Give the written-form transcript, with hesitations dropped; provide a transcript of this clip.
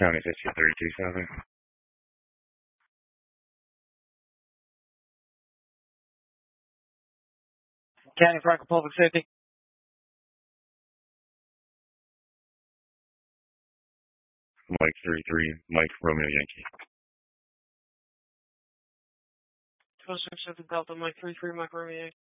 County 52327. County Franklin Public Safety. Mike 33, Mike Romeo Yankee. 267 Delta, Mike 33, Mike Romeo Yankee.